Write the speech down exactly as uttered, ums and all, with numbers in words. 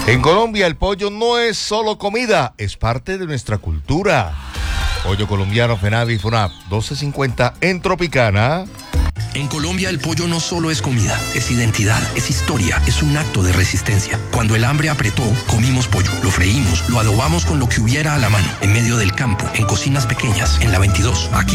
En Colombia el pollo no es solo comida, es parte de nuestra cultura. Pollo colombiano, FENAVI, FUNAP, doce cincuenta en Tropicana. En Colombia el pollo no solo es comida, es identidad, es historia, es un acto de resistencia. Cuando el hambre apretó, comimos pollo, lo freímos, lo adobamos con lo que hubiera a la mano, en medio del campo, en cocinas pequeñas, en la veintidós. Aquí